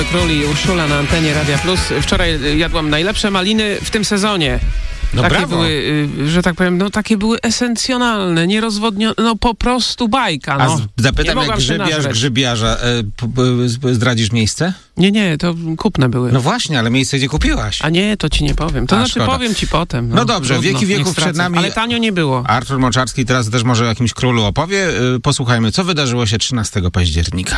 Król i Urszula na antenie Radia Plus. Wczoraj jadłam najlepsze maliny w tym sezonie. No takie brawo. były, że tak powiem, takie były esencjonalne, nierozwodnione, po prostu bajka. A Nie zapytam, jak mogłam się nażreć. grzybiarza, zdradzisz miejsce? Nie, to kupne były. No właśnie, ale miejsce, gdzie kupiłaś. A nie, to ci nie powiem. To znaczy szkoda. powiem ci potem. No dobrze, trudno, wieki niech wieków stracę. przed nami. Ale tanio nie było. Artur Moczarski teraz też może o jakimś królu opowie. Posłuchajmy, co wydarzyło się 13 października.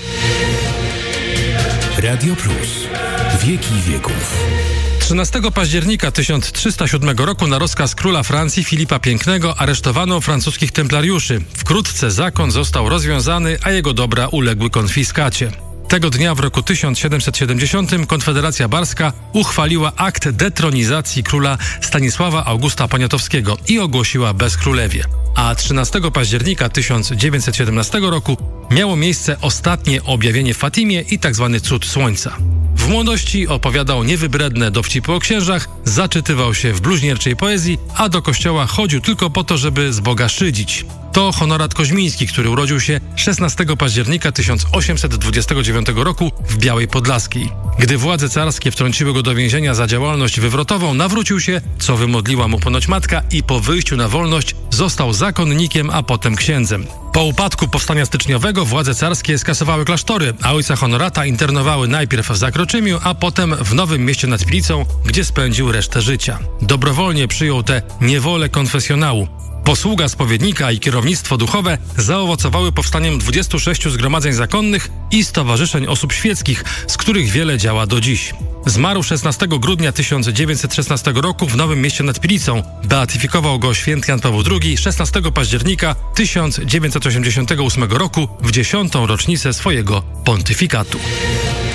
Radio Plus. Wieki wieków. 13 października 1307 roku na rozkaz króla Francji Filipa Pięknego aresztowano francuskich templariuszy. Wkrótce zakon został rozwiązany, a jego dobra uległy konfiskacie. Tego dnia w roku 1770 Konfederacja Barska uchwaliła akt detronizacji króla Stanisława Augusta Poniatowskiego i ogłosiła bezkrólewie. A 13 października 1917 roku miało miejsce ostatnie objawienie w Fatimie i tzw. cud słońca. W młodości opowiadał niewybredne dowcipy o księżach, zaczytywał się w bluźnierczej poezji, a do kościoła chodził tylko po to, żeby z Boga szydzić. To Honorat Koźmiński, który urodził się 16 października 1829 roku w Białej Podlaskiej. Gdy władze carskie wtrąciły go do więzienia za działalność wywrotową, nawrócił się, co wymodliła mu ponoć matka, i po wyjściu na wolność został zakonnikiem, a potem księdzem. Po upadku powstania styczniowego władze carskie skasowały klasztory, a ojca Honorata internowały najpierw w Zakroczymiu, a potem w Nowym Mieście nad Pilicą, gdzie spędził resztę życia. Dobrowolnie przyjął tę niewolę konfesjonału. Posługa spowiednika i kierownictwo duchowe zaowocowały powstaniem 26 zgromadzeń zakonnych i stowarzyszeń osób świeckich, z których wiele działa do dziś. Zmarł 16 grudnia 1916 roku w Nowym Mieście nad Pilicą. Beatyfikował go święty Jan Paweł II 16 października 1988 roku w 10. rocznicę swojego pontyfikatu.